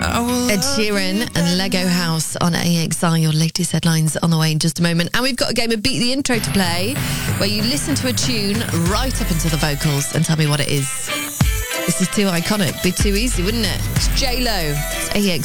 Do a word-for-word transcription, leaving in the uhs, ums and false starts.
Ed Sheeran and Lego House on A X R. Your latest headlines on the way in just a moment. And we've got a game of Beat the Intro to play, where you listen to a tune right up into the vocals and tell me what it is. This is too iconic. Be too easy, wouldn't it? It's J Lo. It's A X